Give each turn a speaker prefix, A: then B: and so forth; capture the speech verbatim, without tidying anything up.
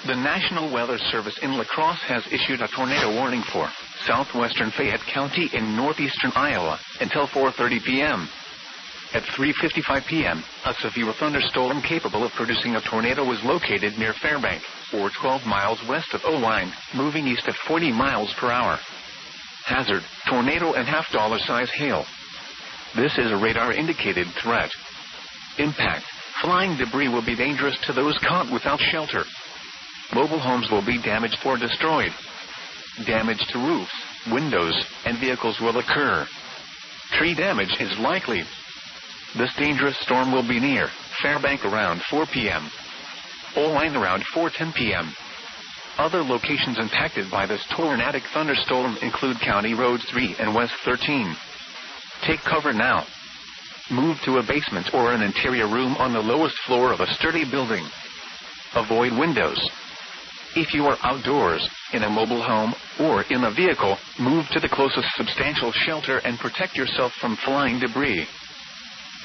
A: The National Weather Service in La Crosse has issued a tornado warning for southwestern Fayette County in northeastern Iowa until four thirty p.m. At three fifty-five p.m., a severe thunderstorm capable of producing a tornado was located near Fairbank, or twelve miles west of Oline, moving east at forty miles per hour. Hazard, tornado and half-dollar size hail. This is a radar-indicated threat. Impact, flying debris will be dangerous to those caught without shelter. Mobile homes will be damaged or destroyed. Damage to roofs, windows, and vehicles will occur. Tree damage is likely. This dangerous storm will be near Fairbank around four p.m. Oline around four ten p.m. Other locations impacted by this tornadic thunderstorm include County Roads three and West thirteen. Take cover now. Move to a basement or an interior room on the lowest floor of a sturdy building. Avoid windows. If you are outdoors, in a mobile home, or in a vehicle, move to the closest substantial shelter and protect yourself from flying debris.